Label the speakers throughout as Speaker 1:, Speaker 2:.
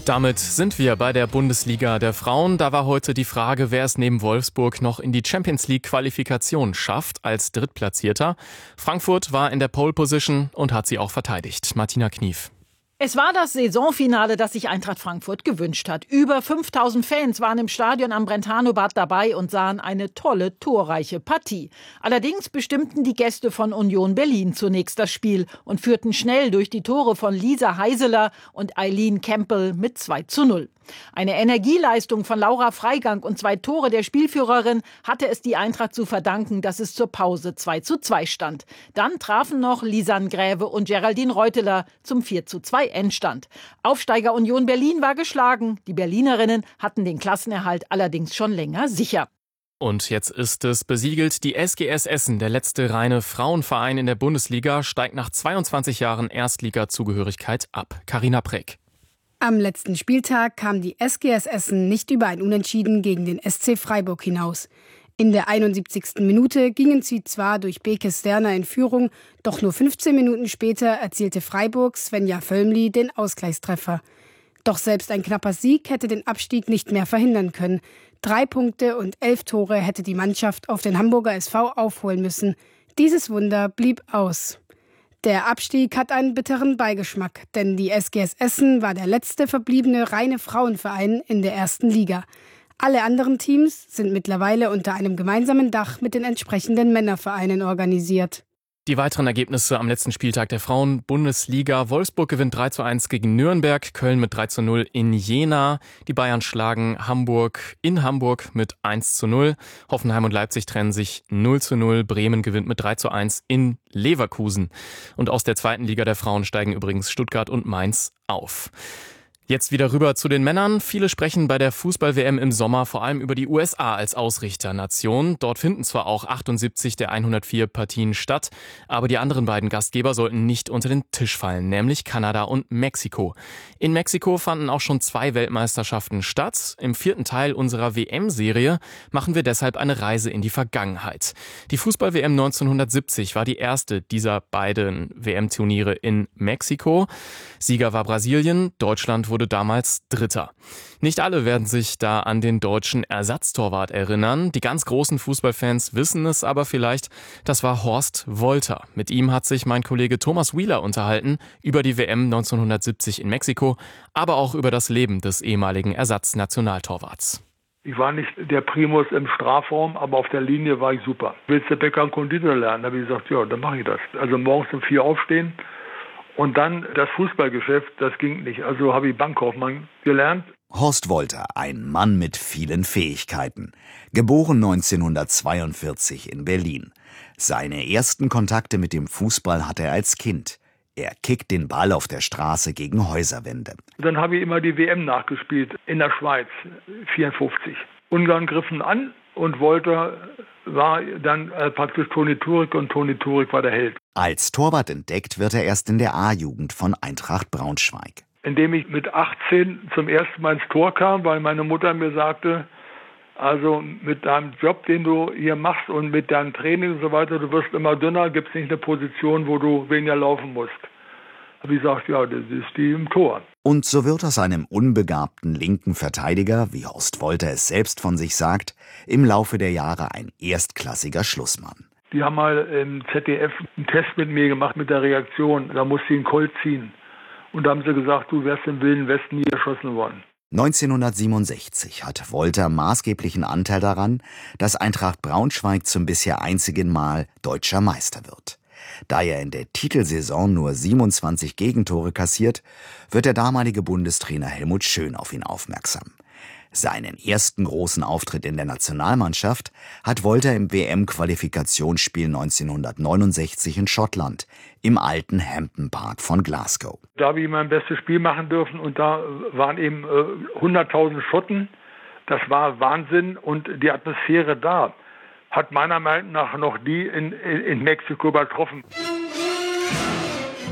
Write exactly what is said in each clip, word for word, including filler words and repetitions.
Speaker 1: Damit sind wir bei der Bundesliga der Frauen. Da war heute die Frage, wer es neben Wolfsburg noch in die Champions League Qualifikation schafft als Drittplatzierter. Frankfurt war in der Pole Position und hat sie auch verteidigt. Martina Knief.
Speaker 2: Es war das Saisonfinale, das sich Eintracht Frankfurt gewünscht hat. Über fünftausend Fans waren im Stadion am Brentano-Bad dabei und sahen eine tolle, torreiche Partie. Allerdings bestimmten die Gäste von Union Berlin zunächst das Spiel und führten schnell durch die Tore von Lisa Heiseler und Eileen Campbell mit zwei zu null. Eine Energieleistung von Laura Freigang und zwei Tore der Spielführerin hatte es die Eintracht zu verdanken, dass es zur Pause zwei zu zwei stand. Dann trafen noch Lisanne Gräve und Geraldine Reuteler zum vier zu zwei Endstand. Aufsteiger Union Berlin war geschlagen. Die Berlinerinnen hatten den Klassenerhalt allerdings schon länger sicher.
Speaker 1: Und jetzt ist es besiegelt. Die S G S Essen, der letzte reine Frauenverein in der Bundesliga, steigt nach zweiundzwanzig Jahren Erstliga-Zugehörigkeit ab. Carina Preck.
Speaker 3: Am letzten Spieltag kam die S G S Essen nicht über ein Unentschieden gegen den S C Freiburg hinaus. In der einundsiebzigsten Minute gingen sie zwar durch Beke Sterner in Führung, doch nur fünfzehn Minuten später erzielte Freiburg Svenja Völmli den Ausgleichstreffer. Doch selbst ein knapper Sieg hätte den Abstieg nicht mehr verhindern können. Drei Punkte und elf Tore hätte die Mannschaft auf den Hamburger S V aufholen müssen. Dieses Wunder blieb aus. Der Abstieg hat einen bitteren Beigeschmack, denn die S G S Essen war der letzte verbliebene reine Frauenverein in der ersten Liga. Alle anderen Teams sind mittlerweile unter einem gemeinsamen Dach mit den entsprechenden Männervereinen organisiert.
Speaker 1: Die weiteren Ergebnisse am letzten Spieltag der Frauen-Bundesliga. Wolfsburg gewinnt drei zu eins gegen Nürnberg, Köln mit drei zu null in Jena. Die Bayern schlagen Hamburg in Hamburg mit eins zu null. Hoffenheim und Leipzig trennen sich null zu null. Bremen gewinnt mit drei zu eins in Leverkusen. Und aus der zweiten Liga der Frauen steigen übrigens Stuttgart und Mainz auf. Jetzt wieder rüber zu den Männern. Viele sprechen bei der Fußball-W M im Sommer vor allem über die U S A als Ausrichternation. Dort finden zwar auch achtundsiebzig der hundertvier Partien statt, aber die anderen beiden Gastgeber sollten nicht unter den Tisch fallen, nämlich Kanada und Mexiko. In Mexiko fanden auch schon zwei Weltmeisterschaften statt. Im vierten Teil unserer W M-Serie machen wir deshalb eine Reise in die Vergangenheit. Die Fußball-W M neunzehnhundertsiebzig war die erste dieser beiden W M-Turniere in Mexiko. Sieger war Brasilien, Deutschland wurde wurde damals Dritter. Nicht alle werden sich da an den deutschen Ersatztorwart erinnern. Die ganz großen Fußballfans wissen es aber vielleicht. Das war Horst Wolter. Mit ihm hat sich mein Kollege Thomas Wieler unterhalten über die W M neunzehnhundertsiebzig in Mexiko, aber auch über das Leben des ehemaligen Ersatznationaltorwarts.
Speaker 4: Ich war nicht der Primus im Strafraum, aber auf der Linie war ich super. Willst du Bäcker und Konditor lernen? Da habe ich gesagt, ja, dann mache ich das. Also morgens um vier aufstehen. Und dann das Fußballgeschäft, das ging nicht. Also habe ich Bankkaufmann gelernt.
Speaker 5: Horst Wolter, ein Mann mit vielen Fähigkeiten. Geboren neunzehnhundertzweiundvierzig in Berlin. Seine ersten Kontakte mit dem Fußball hatte er als Kind. Er kickt den Ball auf der Straße gegen Häuserwände.
Speaker 4: Dann habe ich immer die W M nachgespielt in der Schweiz, vierundfünfzig. Ungarn griffen an und Wolter war dann äh, praktisch Toni Turek und Toni Turek war der Held.
Speaker 5: Als Torwart entdeckt wird er erst in der A-Jugend von Eintracht Braunschweig.
Speaker 4: Indem ich mit achtzehn zum ersten Mal ins Tor kam, weil meine Mutter mir sagte, also mit deinem Job, den du hier machst und mit deinem Training und so weiter, du wirst immer dünner, gibt es nicht eine Position, wo du weniger laufen musst. Habe ich gesagt, ja, das ist die im Tor.
Speaker 5: Und so wird aus einem unbegabten linken Verteidiger, wie Horst Wolter es selbst von sich sagt, im Laufe der Jahre ein erstklassiger Schlussmann.
Speaker 4: Die haben mal im Z D F einen Test mit mir gemacht mit der Reaktion. Da musste ich einen Colt ziehen. Und da haben sie gesagt, du wärst im Wilden Westen nie erschossen worden.
Speaker 5: neunzehnhundertsiebenundsechzig hat Wolter maßgeblichen Anteil daran, dass Eintracht Braunschweig zum bisher einzigen Mal deutscher Meister wird. Da er in der Titelsaison nur siebenundzwanzig Gegentore kassiert, wird der damalige Bundestrainer Helmut Schön auf ihn aufmerksam. Seinen ersten großen Auftritt in der Nationalmannschaft hat Wolter im W M-Qualifikationsspiel neunzehnhundertneunundsechzig in Schottland, im alten Hampden Park von Glasgow.
Speaker 4: Da habe ich mein bestes Spiel machen dürfen und da waren eben äh, hunderttausend Schotten. Das war Wahnsinn und die Atmosphäre da hat meiner Meinung nach noch die in, in, in Mexiko übertroffen.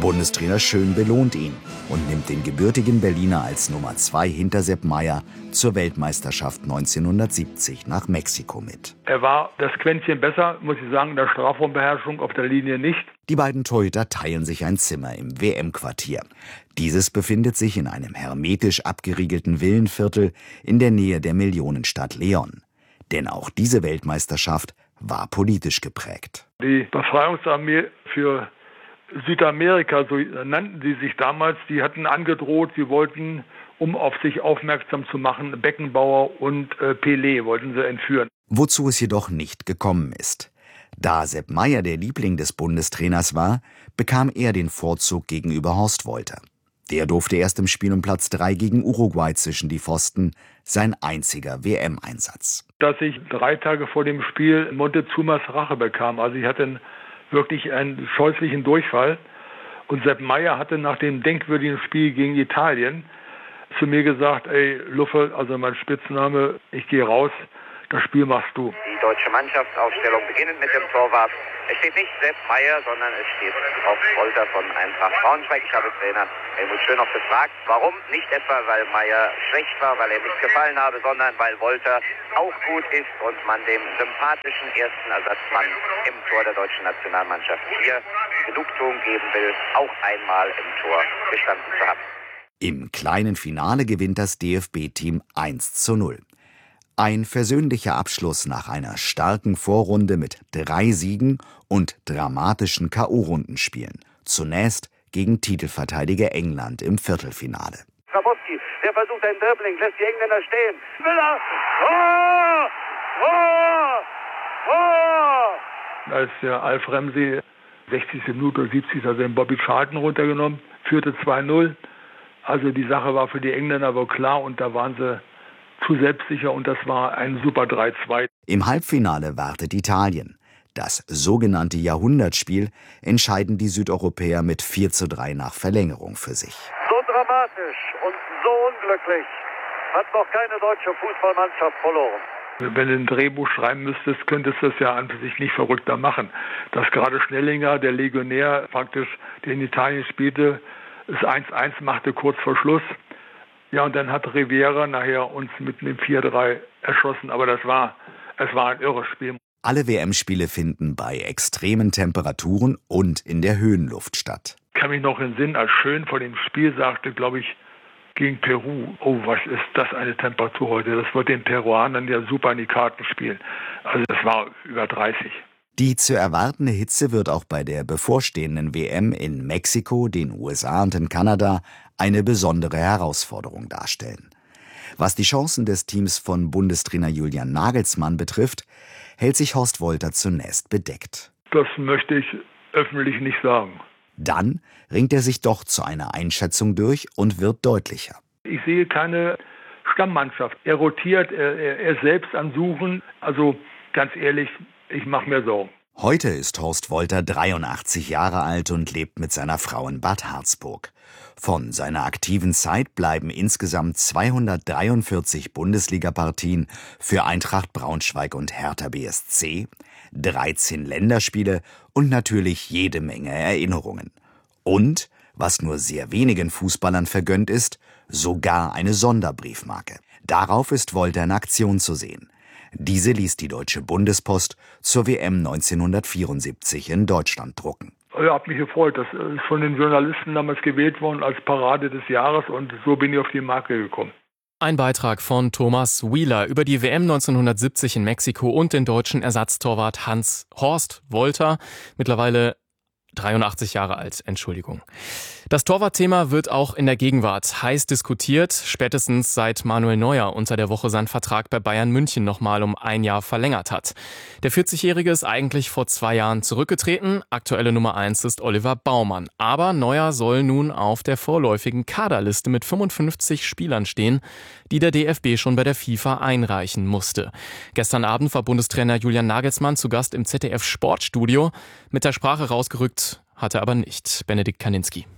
Speaker 5: Bundestrainer Schön belohnt ihn und nimmt den gebürtigen Berliner als Nummer zwei hinter Sepp Maier zur Weltmeisterschaft neunzehnhundertsiebzig nach Mexiko mit.
Speaker 4: Er war das Quäntchen besser, muss ich sagen, in der Strafraumbeherrschung, auf der Linie nicht.
Speaker 5: Die beiden Torhüter teilen sich ein Zimmer im W M-Quartier. Dieses befindet sich in einem hermetisch abgeriegelten Villenviertel in der Nähe der Millionenstadt León. Denn auch diese Weltmeisterschaft war politisch geprägt.
Speaker 4: Die Befreiungsarmee für Südamerika, so nannten sie sich damals, die hatten angedroht, sie wollten, um auf sich aufmerksam zu machen, Beckenbauer und äh, Pelé wollten sie entführen.
Speaker 5: Wozu es jedoch nicht gekommen ist. Da Sepp Maier der Liebling des Bundestrainers war, bekam er den Vorzug gegenüber Horst Wolter. Der durfte erst im Spiel um Platz drei gegen Uruguay zwischen die Pfosten, sein einziger W M-Einsatz.
Speaker 4: Dass ich drei Tage vor dem Spiel Montezumas Rache bekam, also ich hatte wirklich einen scheußlichen Durchfall. Und Sepp Maier hatte nach dem denkwürdigen Spiel gegen Italien zu mir gesagt, ey Luffe, also mein Spitzname, ich gehe raus, das Spiel machst du.
Speaker 6: Die deutsche Mannschaftsaufstellung beginnend mit dem Torwart. Es steht nicht Sepp Maier, sondern es steht Horst Wolter von Eintracht Braunschweig. Ich habe Trainer Helmut Schönhoff gefragt, warum? Nicht etwa, weil Maier schlecht war, weil er nicht gefallen habe, sondern weil Wolter auch gut ist und man dem sympathischen ersten Ersatzmann im Tor der deutschen Nationalmannschaft hier Genugtuung geben will, auch einmal im Tor gestanden zu haben.
Speaker 5: Im kleinen Finale gewinnt das D F B-Team eins zu null. Ein versöhnlicher Abschluss nach einer starken Vorrunde mit drei Siegen und dramatischen K O-Rundenspielen. Zunächst gegen Titelverteidiger England im Viertelfinale.
Speaker 7: Grabowski, der versucht ein Dribbling, lässt die Engländer stehen. Müller! Tor! Tor! Tor!
Speaker 4: Da ist der Alf Ramsey sechzigste Minute oder siebzigste also den Bobby Charlton runtergenommen, führte zwei null. Also die Sache war für die Engländer wohl klar und da waren sie zu selbstsicher und das war ein super drei zwei.
Speaker 5: Im Halbfinale wartet Italien. Das sogenannte Jahrhundertspiel entscheiden die Südeuropäer mit vier zu drei nach Verlängerung für sich.
Speaker 7: So dramatisch und so unglücklich hat noch keine deutsche Fußballmannschaft verloren.
Speaker 4: Wenn du ein Drehbuch schreiben müsstest, könntest du es ja an sich nicht verrückter machen. Dass gerade Schnellinger, der Legionär praktisch, der in Italien spielte, es eins eins machte kurz vor Schluss. Ja, und dann hat Rivera nachher uns mit einem vier drei erschossen. Aber das war, es war ein irres Spiel.
Speaker 5: Alle W M-Spiele finden bei extremen Temperaturen und in der Höhenluft statt.
Speaker 4: Ich kann mich noch in Sinn, als Schön vor dem Spiel sagte, glaube ich, gegen Peru, oh, was ist das eine Temperatur heute? Das wird den Peruanern ja super in die Karten spielen. Also das war über dreißig.
Speaker 5: Die zu erwartende Hitze wird auch bei der bevorstehenden W M in Mexiko, den U S A und in Kanada eine besondere Herausforderung darstellen. Was die Chancen des Teams von Bundestrainer Julian Nagelsmann betrifft, hält sich Horst Wolter zunächst bedeckt.
Speaker 4: Das möchte ich öffentlich nicht sagen.
Speaker 5: Dann ringt er sich doch zu einer Einschätzung durch und wird deutlicher.
Speaker 4: Ich sehe keine Stammmannschaft. Er rotiert, er, er, er selbst am Suchen. Also ganz ehrlich, ich mache mir Sorgen.
Speaker 5: Heute ist Horst Wolter dreiundachtzig Jahre alt und lebt mit seiner Frau in Bad Harzburg. Von seiner aktiven Zeit bleiben insgesamt zweihundertdreiundvierzig Bundesliga-Partien für Eintracht Braunschweig und Hertha B S C, dreizehn Länderspiele und natürlich jede Menge Erinnerungen. Und, was nur sehr wenigen Fußballern vergönnt ist, sogar eine Sonderbriefmarke. Darauf ist Wolter in Aktion zu sehen. Diese ließ die Deutsche Bundespost zur W M neunzehnhundertvierundsiebzig in Deutschland drucken.
Speaker 4: Ich habe mich gefreut. Das ist von den Journalisten damals gewählt worden als Parade des Jahres und so bin ich auf die Marke gekommen.
Speaker 1: Ein Beitrag von Thomas Wheeler über die W M neunzehnhundertsiebzig in Mexiko und den deutschen Ersatztorwart Hans Horst Wolter, mittlerweile dreiundachtzig Jahre alt, Entschuldigung. Das Torwartthema wird auch in der Gegenwart heiß diskutiert, spätestens seit Manuel Neuer unter der Woche seinen Vertrag bei Bayern München nochmal um ein Jahr verlängert hat. Der vierzigjährige ist eigentlich vor zwei Jahren zurückgetreten, aktuelle Nummer eins ist Oliver Baumann. Aber Neuer soll nun auf der vorläufigen Kaderliste mit fünfundfünfzig Spielern stehen, die der D F B schon bei der FIFA einreichen musste. Gestern Abend war Bundestrainer Julian Nagelsmann zu Gast im Z D F Sportstudio. Mit der Sprache rausgerückt hat er aber nicht. Benedikt Kaninski.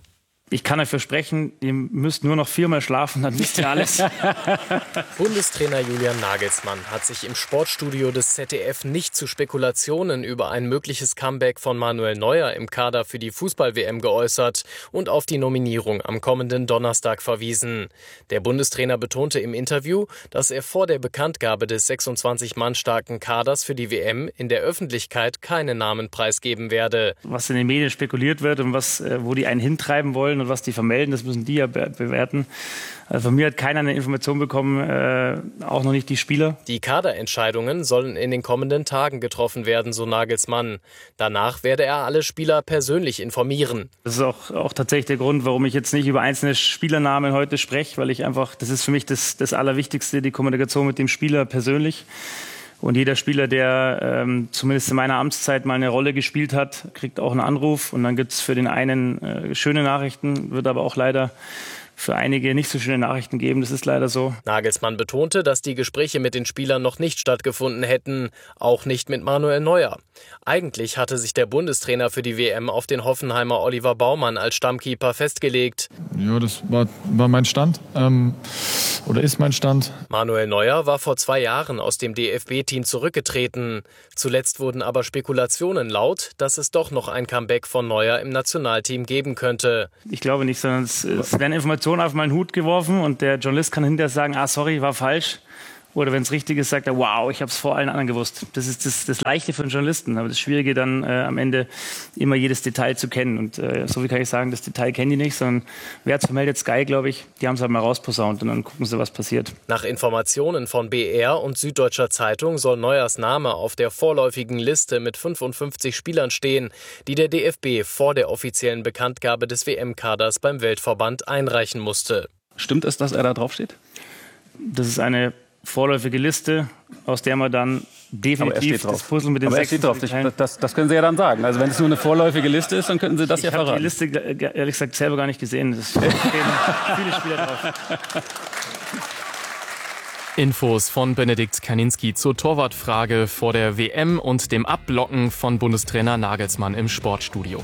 Speaker 8: Ich kann euch versprechen, ihr müsst nur noch viermal schlafen, dann wisst ihr alles.
Speaker 1: Bundestrainer Julian Nagelsmann hat sich im Sportstudio des Z D F nicht zu Spekulationen über ein mögliches Comeback von Manuel Neuer im Kader für die Fußball-W M geäußert und auf die Nominierung am kommenden Donnerstag verwiesen. Der Bundestrainer betonte im Interview, dass er vor der Bekanntgabe des sechsundzwanzig Mann starken Kaders für die W M in der Öffentlichkeit keine Namen preisgeben werde.
Speaker 8: Was in den Medien spekuliert wird und was, wo die einen hintreiben wollen und was die vermelden, das müssen die ja be- bewerten. Also von mir hat keiner eine Information bekommen, äh, auch noch nicht die Spieler.
Speaker 1: Die Kaderentscheidungen sollen in den kommenden Tagen getroffen werden, so Nagelsmann. Danach werde er alle Spieler persönlich informieren.
Speaker 8: Das ist auch, auch tatsächlich der Grund, warum ich jetzt nicht über einzelne Spielernamen heute spreche, weil ich einfach, das ist für mich das, das Allerwichtigste, die Kommunikation mit dem Spieler persönlich. Und jeder Spieler, der ähm, zumindest in meiner Amtszeit mal eine Rolle gespielt hat, kriegt auch einen Anruf. Und dann gibt es für den einen äh, schöne Nachrichten, wird aber auch leider für einige nicht so schöne Nachrichten geben. Das ist leider so.
Speaker 1: Nagelsmann betonte, dass die Gespräche mit den Spielern noch nicht stattgefunden hätten, auch nicht mit Manuel Neuer. Eigentlich hatte sich der Bundestrainer für die W M auf den Hoffenheimer Oliver Baumann als Stammkeeper festgelegt.
Speaker 9: Ja, das war, war mein Stand ähm, oder ist mein Stand.
Speaker 1: Manuel Neuer war vor zwei Jahren aus dem D F B-Team zurückgetreten. Zuletzt wurden aber Spekulationen laut, dass es doch noch ein Comeback von Neuer im Nationalteam geben könnte.
Speaker 8: Ich glaube nicht, sondern es, es werden Informationen auf meinen Hut geworfen und der Journalist kann hinterher sagen, ah sorry, war falsch. Oder wenn es richtig ist, sagt er, wow, ich habe es vor allen anderen gewusst. Das ist das, das Leichte für einen Journalisten, aber das Schwierige dann äh, am Ende immer jedes Detail zu kennen. Und äh, so wie kann ich sagen, das Detail kennen die nicht, sondern wer hat es vermeldet? Sky, glaube ich. Die haben es halt mal rausposaunt und dann gucken sie, was passiert.
Speaker 1: Nach Informationen von B R und Süddeutscher Zeitung soll Neuers Name auf der vorläufigen Liste mit fünfundfünfzig Spielern stehen, die der D F B vor der offiziellen Bekanntgabe des W M-Kaders beim Weltverband einreichen musste.
Speaker 10: Stimmt es, dass er da draufsteht?
Speaker 8: Das ist eine vorläufige Liste, aus der man dann definitiv das Puzzle mit den
Speaker 10: Aber er steht drauf. Das, das können Sie ja dann sagen. Also wenn es nur eine vorläufige Liste ist, dann könnten Sie das
Speaker 8: ich
Speaker 10: ja verraten.
Speaker 8: Ich habe die Liste ehrlich gesagt selber gar nicht gesehen. Es stehen viele Spieler drauf.
Speaker 1: Infos von Benedikt Kaninski zur Torwartfrage vor der W M und dem Abblocken von Bundestrainer Nagelsmann im Sportstudio.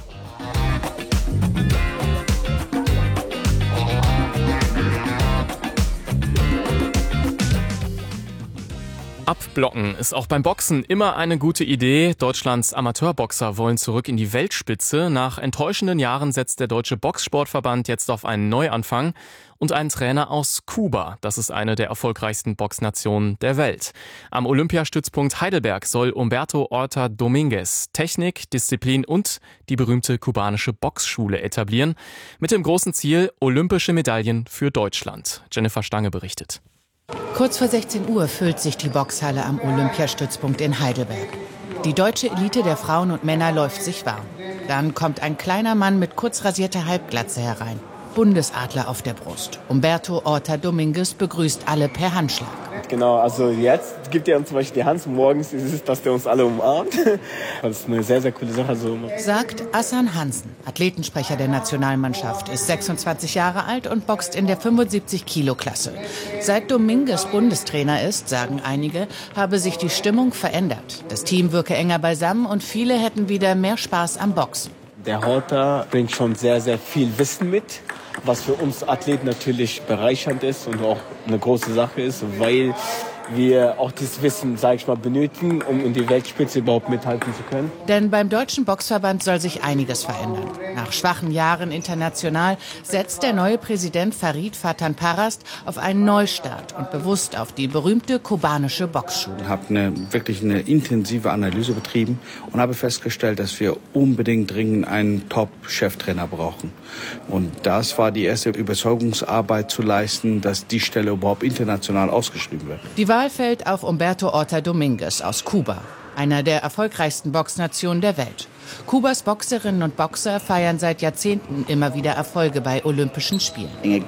Speaker 1: Abblocken ist auch beim Boxen immer eine gute Idee. Deutschlands Amateurboxer wollen zurück in die Weltspitze. Nach enttäuschenden Jahren setzt der Deutsche Boxsportverband jetzt auf einen Neuanfang und einen Trainer aus Kuba. Das ist eine der erfolgreichsten Boxnationen der Welt. Am Olympiastützpunkt Heidelberg soll Humberto Orta Dominguez Technik, Disziplin und die berühmte kubanische Boxschule etablieren. Mit dem großen Ziel olympische Medaillen für Deutschland. Jennifer Stange berichtet.
Speaker 11: Kurz vor sechzehn Uhr füllt sich die Boxhalle am Olympiastützpunkt in Heidelberg. Die deutsche Elite der Frauen und Männer läuft sich warm. Dann kommt ein kleiner Mann mit kurz rasierter Halbglatze herein. Bundesadler auf der Brust. Humberto Orta Dominguez begrüßt alle per Handschlag.
Speaker 12: Genau, also jetzt gibt er uns zum Beispiel die Hand. Morgens ist es, dass der uns alle umarmt. Das ist eine sehr, sehr coole Sache. So.
Speaker 11: Sagt Assan Hansen, Athletensprecher der Nationalmannschaft, ist sechsundzwanzig Jahre alt und boxt in der fünfundsiebzig Kilo Klasse. Seit Dominguez Bundestrainer ist, sagen einige, habe sich die Stimmung verändert. Das Team wirke enger beisammen und viele hätten wieder mehr Spaß am Boxen.
Speaker 12: Der Horta bringt schon sehr, sehr viel Wissen mit, was für uns Athleten natürlich bereichernd ist und auch eine große Sache ist, weil wir auch dieses Wissen, sage ich mal, benötigen, um in die Weltspitze überhaupt mithalten zu können.
Speaker 11: Denn beim Deutschen Boxverband soll sich einiges verändern. Nach schwachen Jahren international setzt der neue Präsident Farid Fatan Parast auf einen Neustart und bewusst auf die berühmte kubanische Boxschule.
Speaker 13: Ich habe eine, wirklich eine intensive Analyse betrieben und habe festgestellt, dass wir unbedingt dringend einen Top-Cheftrainer brauchen. Und das war die erste Überzeugungsarbeit zu leisten, dass die Stelle überhaupt international ausgeschrieben wird.
Speaker 11: Die Wahl fällt auf Humberto Orta Dominguez aus Kuba, einer der erfolgreichsten Boxnationen der Welt. Kubas Boxerinnen und Boxer feiern seit Jahrzehnten immer wieder Erfolge bei Olympischen Spielen.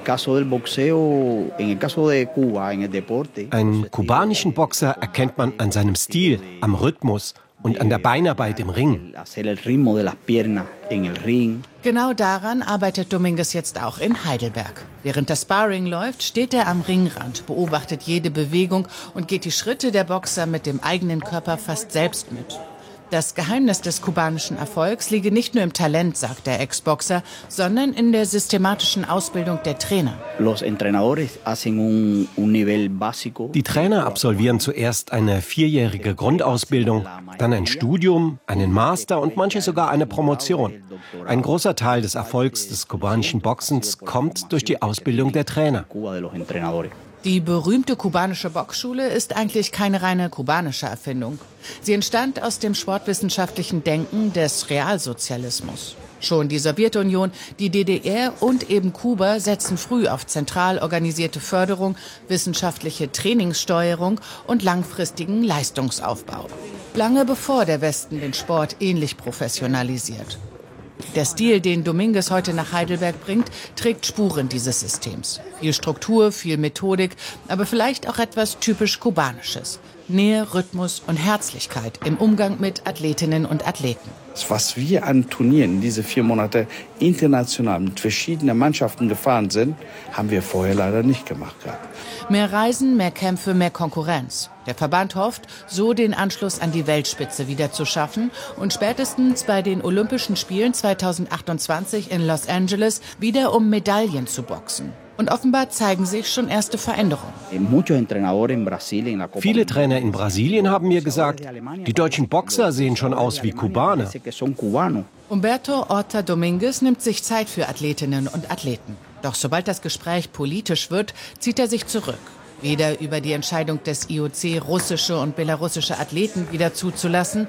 Speaker 14: Einen kubanischen Boxer erkennt man an seinem Stil, am Rhythmus und an der Beinarbeit im Ring.
Speaker 11: Genau daran arbeitet Dominguez jetzt auch in Heidelberg. Während das Sparring läuft, steht er am Ringrand, beobachtet jede Bewegung und geht die Schritte der Boxer mit dem eigenen Körper fast selbst mit. Das Geheimnis des kubanischen Erfolgs liege nicht nur im Talent, sagt der Ex-Boxer, sondern in der systematischen Ausbildung der Trainer.
Speaker 14: Die Trainer absolvieren zuerst eine vierjährige Grundausbildung, dann ein Studium, einen Master und manche sogar eine Promotion. Ein großer Teil des Erfolgs des kubanischen Boxens kommt durch die Ausbildung der Trainer.
Speaker 11: Die berühmte kubanische Boxschule ist eigentlich keine reine kubanische Erfindung. Sie entstand aus dem sportwissenschaftlichen Denken des Realsozialismus. Schon die Sowjetunion, die D D R und eben Kuba setzen früh auf zentral organisierte Förderung, wissenschaftliche Trainingssteuerung und langfristigen Leistungsaufbau. Lange bevor der Westen den Sport ähnlich professionalisiert. Der Stil, den Dominguez heute nach Heidelberg bringt, trägt Spuren dieses Systems. Viel Struktur, viel Methodik, aber vielleicht auch etwas typisch Kubanisches. Nähe, Rhythmus und Herzlichkeit im Umgang mit Athletinnen und Athleten.
Speaker 13: Was wir an Turnieren diese vier Monate international mit verschiedenen Mannschaften gefahren sind, haben wir vorher leider nicht gemacht gehabt.
Speaker 11: Mehr Reisen, mehr Kämpfe, mehr Konkurrenz. Der Verband hofft, so den Anschluss an die Weltspitze wieder zu schaffen und spätestens bei den Olympischen Spielen zweitausendachtundzwanzig in Los Angeles wieder um Medaillen zu boxen. Und offenbar zeigen sich schon erste Veränderungen.
Speaker 14: Viele Trainer in Brasilien haben mir gesagt, die deutschen Boxer sehen schon aus wie Kubaner.
Speaker 11: Humberto Horta Dominguez nimmt sich Zeit für Athletinnen und Athleten. Doch sobald das Gespräch politisch wird, zieht er sich zurück. Weder über die Entscheidung des I O C, russische und belarussische Athleten wieder zuzulassen,